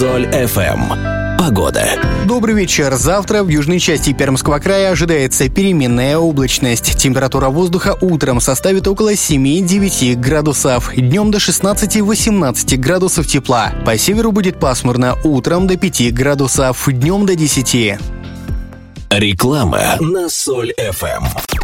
Соль FM. Погода. Добрый вечер. Завтра в южной части Пермского края ожидается переменная облачность. Температура воздуха утром составит около 7-9 градусов. Днем до 16-18 градусов тепла. По северу будет пасмурно. Утром до 5 градусов. Днем до 10. Реклама на Соль FM.